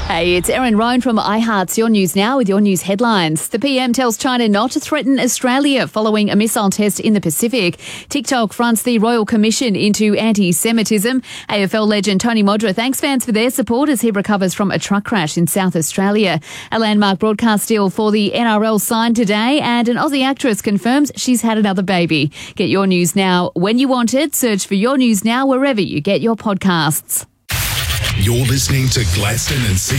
Hey, it's Erin Roan from iHeart's Your News Now with your news headlines. The PM tells China not to threaten Australia following a missile test in the Pacific. TikTok fronts the Royal Commission into anti-Semitism. AFL legend Tony Modra thanks fans for their support as he recovers from a truck crash in South Australia. A landmark broadcast deal for the NRL signed today, and an Aussie actress confirms she's had another baby. Get Your News Now when you want it. Search for Your News Now wherever you get your podcasts. You're listening to Gladstone and